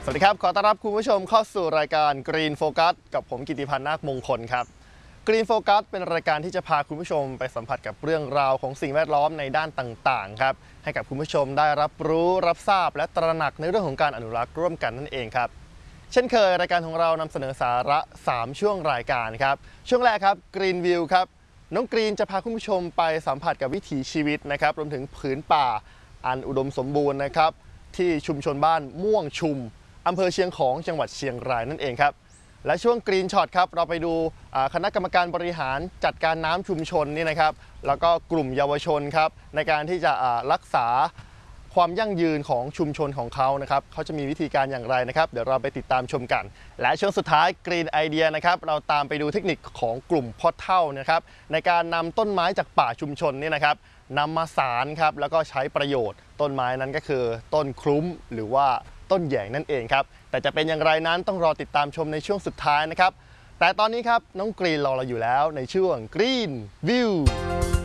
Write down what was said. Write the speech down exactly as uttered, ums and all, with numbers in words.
วัสดีครับขอต้อนรับคุณผู้ชมเข้าสู่รายการ Green Focus กับผมกิติพันธ์นาคมงคลครับ Green Focus เป็นรายการที่จะพาคุณผู้ชมไปสัมผัสกับเรื่องราวของสิ่งแวดล้อมในด้านต่างๆครับให้กับคุณผู้ชมได้รับรู้รับทราบและตระหนักในเรื่องของการอนุรักษ์ร่วมกันนั่นเองครับเช่นเคยรายการของเรานำเสนอสาระสามช่วงรายการครับช่วงแรกครับ Green View ครับน้องกรีนจะพาคุณผู้ชมไปสัมผัสกับวิถีชีวิตนะครับรวมถึงผืนป่าอันอุดมสมบูรณ์นะครับที่ชุมชนบ้านม่วงชุมอำเภอเชียงของจังหวัดเชียงรายนั่นเองครับและช่วง Green Shot ครับเราไปดูคณะกรรมการบริหารจัดการน้ำชุมชนนี่นะครับแล้วก็กลุ่มเยาวชนครับในการที่จะรักษาความยั่งยืนของชุมชนของเขานะครับเขาจะมีวิธีการอย่างไรนะครับเดี๋ยวเราไปติดตามชมกันและช่วงสุดท้าย Green Idea นะครับเราตามไปดูเทคนิคของกลุ่มพ่อเฒ่านะครับในการนำต้นไม้จากป่าชุมชนนี่นะครับนำมาสานครับแล้วก็ใช้ประโยชน์ต้นไม้นั้นก็คือต้นคลุ้มหรือว่าต้นแหย่งนั่นเองครับแต่จะเป็นอย่างไรนั้นต้องรอติดตามชมในช่วงสุดท้ายนะครับแต่ตอนนี้ครับน้องกรีนรอเราอยู่แล้วในช่วง Green View